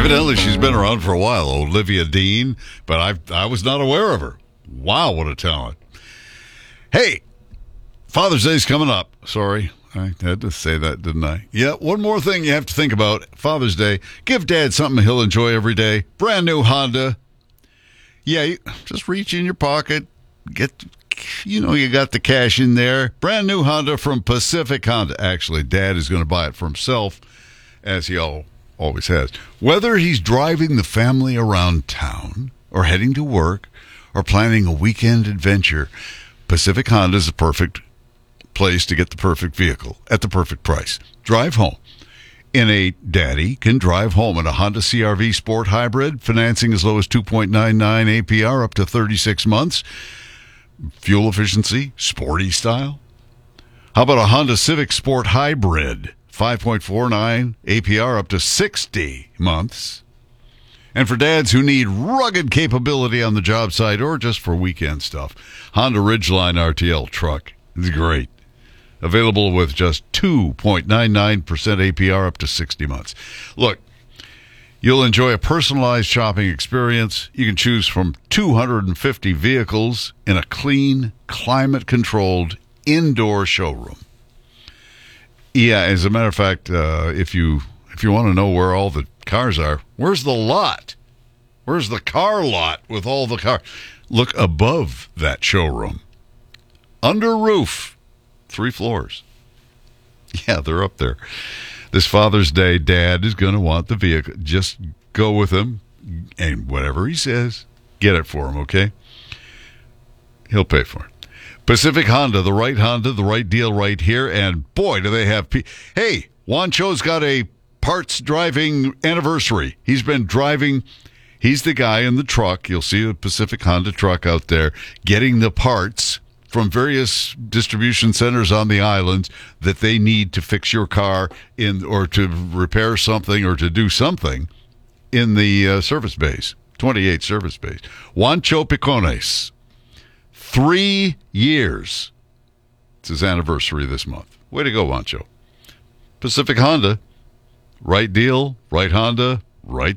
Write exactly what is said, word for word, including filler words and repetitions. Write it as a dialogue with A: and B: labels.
A: Evidently, she's been around for a while, Olivia Dean, but I I was not aware of her. Wow, what a talent. Hey, Father's Day's coming up. Sorry, I had to say that, didn't I? Yeah, one more thing you have to think about. Father's Day, give Dad something he'll enjoy every day. Brand new Honda. Yeah, you, just reach in your pocket, get, you know, you got the cash in there. Brand new Honda from Pacific Honda. Actually, Dad is going to buy it for himself, as he all, always has. Whether he's driving the family around town or heading to work or planning a weekend adventure, Pacific Honda is the perfect place to get the perfect vehicle at the perfect price. Drive home in a Daddy Can Drive Home in a Honda C R V Sport Hybrid, financing as low as two point nine nine A P R up to thirty-six months. Fuel efficiency, sporty style. How about a Honda Civic Sport Hybrid, five point four nine A P R up to sixty months. And for dads who need rugged capability on the job site or just for weekend stuff, Honda Ridgeline R T L truck is great. Available with just two point nine nine percent A P R up to sixty months. Look, you'll enjoy a personalized shopping experience. You can choose from two hundred fifty vehicles in a clean, climate-controlled indoor showroom. Yeah, as a matter of fact, uh, if you if you want to know where all the cars are, where's the lot? Where's the car lot with all the cars? Look above that showroom. Under roof. Three floors. Yeah, they're up there. This Father's Day, Dad is going to want the vehicle. Just go with him, and whatever he says, get it for him, okay? He'll pay for it. Pacific Honda, the right Honda, the right deal right here, and boy, do they have... Pe- hey, Juancho's got a parts driving anniversary. He's been driving... He's the guy in the truck. You'll see a Pacific Honda truck out there getting the parts from various distribution centers on the islands that they need to fix your car in, or to repair something or to do something in the uh, service bays, twenty-eight service bays. Juancho Picones, three years. It's his anniversary this month. Way to go, Juancho. Pacific Honda, right deal, right Honda, right